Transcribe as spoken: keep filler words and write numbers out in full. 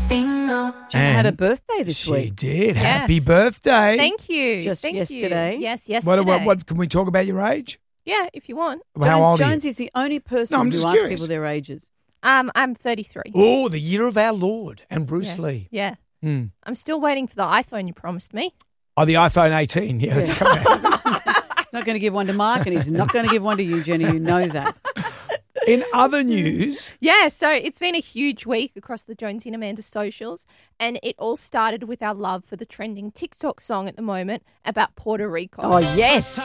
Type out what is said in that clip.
single. She had a birthday this she week. did. Yes. Happy birthday. Thank you. Just Thank yesterday? You. Yes, yesterday. What, what, what, can we talk about your age? Yeah, if you want. How Jones, old are Jones you? is the only person No, I'm who just asks curious. people their ages. Um, I'm thirty-three. Oh, the year of our Lord and Bruce yeah. Lee. Yeah. Hmm. I'm still waiting for the iPhone you promised me. Oh, the iPhone eighteen. Yeah, it's coming out. He's not going to give one to Mark, and he's not going to give one to you, Jenny. You know that. In other news, Yeah, so it's been a huge week across the Jonesy and Amanda socials, and it all started with our love for the trending TikTok song at the moment about Puerto Rico. Oh, yes.